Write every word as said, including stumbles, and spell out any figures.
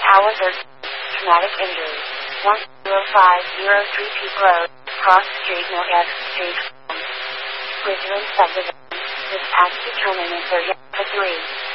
However, traumatic injury. one zero five zero three Peak Road, Cross Street, North Street. Bridgeland Subdivision. This act determined in thirty three.